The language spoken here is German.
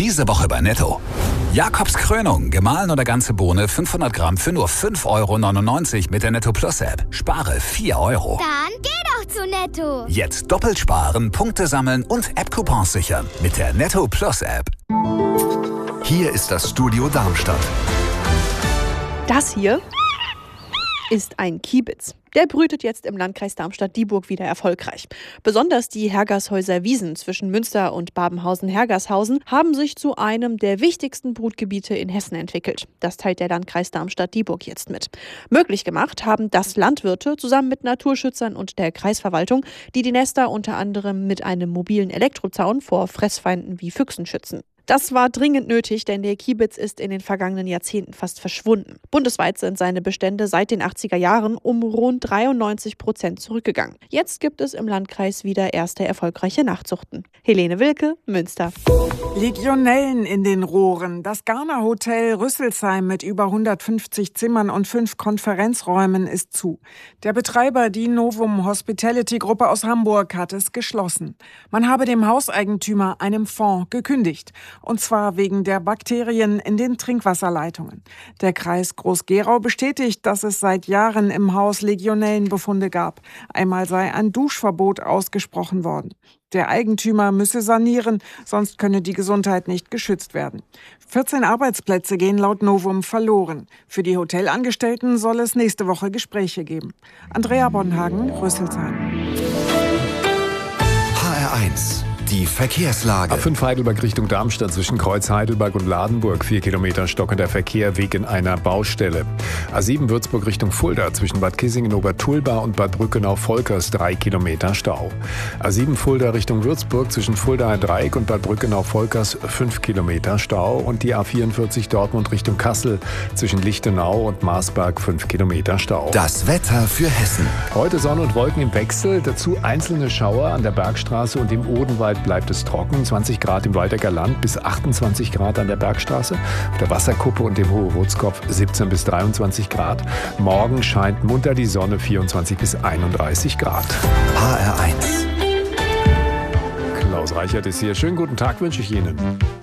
Diese Woche bei Netto. Jakobs Krönung, gemahlen oder ganze Bohne 500 Gramm für nur 5,99 € mit der Netto Plus App. Spare 4 €. Dann geh doch zu Netto. Jetzt doppelt sparen, Punkte sammeln und App-Coupons sichern mit der Netto Plus App. Hier ist das Studio Darmstadt. Das hier ist ein Kiebitz. Der brütet jetzt im Landkreis Darmstadt-Dieburg wieder erfolgreich. Besonders die Hergershäuser Wiesen zwischen Münster und Babenhausen-Hergershausen haben sich zu einem der wichtigsten Brutgebiete in Hessen entwickelt. Das teilt der Landkreis Darmstadt-Dieburg jetzt mit. Möglich gemacht haben das Landwirte zusammen mit Naturschützern und der Kreisverwaltung, die die Nester unter anderem mit einem mobilen Elektrozaun vor Fressfeinden wie Füchsen schützen. Das war dringend nötig, denn der Kiebitz ist in den vergangenen Jahrzehnten fast verschwunden. Bundesweit sind seine Bestände seit den 80er Jahren um rund 93% zurückgegangen. Jetzt gibt es im Landkreis wieder erste erfolgreiche Nachzuchten. Helene Wilke, Münster. Legionellen in den Rohren. Das Garner Hotel Rüsselsheim mit über 150 Zimmern und 5 Konferenzräumen ist zu. Der Betreiber, die Novum Hospitality Gruppe aus Hamburg, hat es geschlossen. Man habe dem Hauseigentümer einem Fonds gekündigt. Und zwar wegen der Bakterien in den Trinkwasserleitungen. Der Kreis Groß-Gerau bestätigt, dass es seit Jahren im Haus Legionellenbefunde gab. Einmal sei ein Duschverbot ausgesprochen worden. Der Eigentümer müsse sanieren, sonst könne die Gesundheit nicht geschützt werden. 14 Arbeitsplätze gehen laut Novum verloren. Für die Hotelangestellten soll es nächste Woche Gespräche geben. Andrea Bonhagen, Rüsselsheim. HR1, die Verkehrslage. A5 Heidelberg Richtung Darmstadt zwischen Kreuz Heidelberg und Ladenburg. 4 Kilometer stockender Verkehr wegen einer Baustelle. A7 Würzburg Richtung Fulda zwischen Bad Kissingen-Obertulba und Bad Brückenau-Volkers 3 Kilometer Stau. A7 Fulda Richtung Würzburg zwischen Fuldaer Dreieck und Bad Brückenau-Volkers 5 Kilometer Stau. Und die A44 Dortmund Richtung Kassel zwischen Lichtenau und Marsberg 5 Kilometer Stau. Das Wetter für Hessen. Heute Sonne und Wolken im Wechsel, dazu einzelne Schauer an der Bergstraße und im Odenwald bleibt es trocken. 20 Grad im Waldecker Land bis 28 Grad an der Bergstraße. Auf der Wasserkuppe und dem Hohe-Rotskopf 17 bis 23 Grad. Morgen scheint munter die Sonne, 24 bis 31 Grad. HR1. Klaus Reichert ist hier. Schönen guten Tag wünsche ich Ihnen.